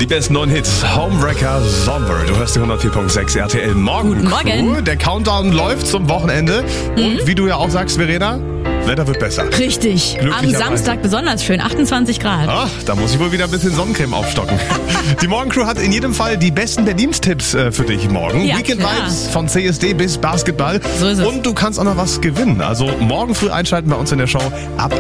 besten neuen Hits. Homewrecker, Somber. Du hörst die 104.6 RTL Morgen. Guten Morgen. Der Countdown läuft zum Wochenende. Und wie du ja auch sagst, Verena, Wetter wird besser. Richtig. Am Glücklicherweise. Samstag besonders schön, 28 Grad. Ach, da muss ich wohl wieder ein bisschen Sonnencreme aufstocken. Die Morgencrew hat in jedem Fall die besten Berlins-Tipps für dich morgen. Ja, Weekend klar. Vibes von CSD bis Basketball. So ist es. Und du kannst auch noch was gewinnen. Also morgen früh einschalten bei uns in der Show ab